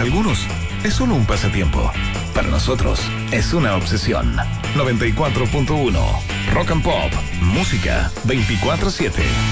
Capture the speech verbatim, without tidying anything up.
Para algunos es solo un pasatiempo. Para nosotros es una obsesión. noventa y cuatro punto uno Rock and Pop. Música veinticuatro siete.